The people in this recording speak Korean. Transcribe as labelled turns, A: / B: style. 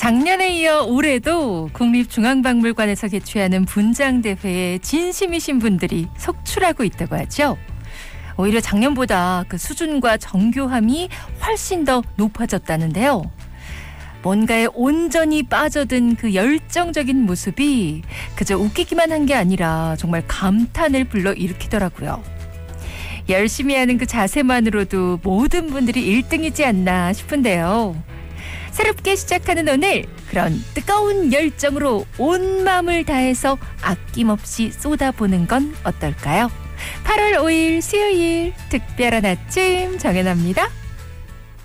A: 작년에 이어 올해도 국립중앙박물관에서 개최하는 분장대회에 진심이신 분들이 속출하고 있다고 하죠. 오히려 작년보다 그 수준과 정교함이 훨씬 더 높아졌다는데요. 뭔가에 온전히 빠져든 그 열정적인 모습이 그저 웃기기만 한 게 아니라 정말 감탄을 불러일으키더라고요. 열심히 하는 그 자세만으로도 모든 분들이 1등이지 않나 싶은데요. 새롭게 시작하는 오늘, 그런 뜨거운 열정으로 온 마음을 다해서 아낌없이 쏟아보는 건 어떨까요? 8월 5일 수요일 특별한 아침 정연아입니다.